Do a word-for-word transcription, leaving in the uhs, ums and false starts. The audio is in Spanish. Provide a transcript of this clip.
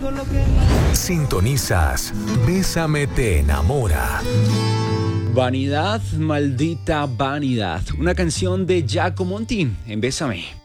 Sintonizas Bésame te enamora. Vanidad, maldita vanidad. Una canción de Giacomo Monti en Bésame.